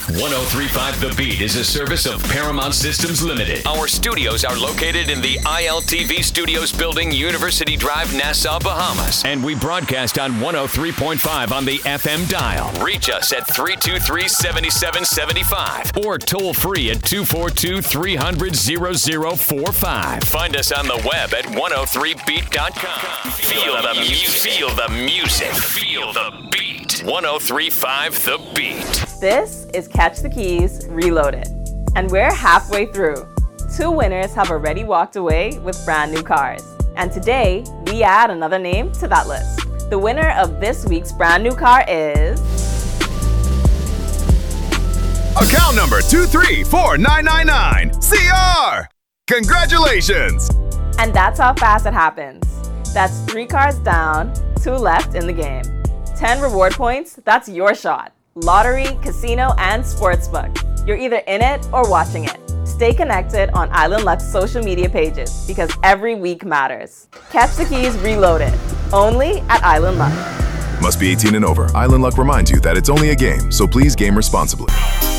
1035 The Beat is a service of Paramount Systems Limited. Our studios are located in the ILTV Studios building, University Drive, Nassau, Bahamas. And we broadcast on 103.5 on the FM dial. Reach us at 323-7775 or toll free at 242-300-0045. Find us on the web at 103beat.com. Feel the music. Feel the music. Feel the beat. 1035 The Beat. This is Catch the Keys Reloaded, and we're halfway through. 2 winners have already walked away with brand new cars, and today we add another name to that list. The winner of this week's brand new car is account number 234999 CR. Congratulations! And that's how fast it happens. That's 3 cars down, 2 left in the game. 10 reward points, that's your shot. Lottery, casino, and sportsbook. You're either in it or watching it. Stay connected on Island Luck's social media pages because every week matters. Catch the Keys Reloaded, only at Island Luck. Must be 18 and over. Island Luck reminds you that it's only a game, so please game responsibly.